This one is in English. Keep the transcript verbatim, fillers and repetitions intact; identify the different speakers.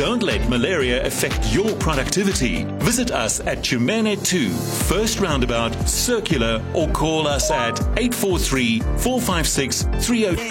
Speaker 1: Don't let malaria affect your productivity. Visit us at Chumene two, First Roundabout, Circular, or call us at eight four three, four five six, three zero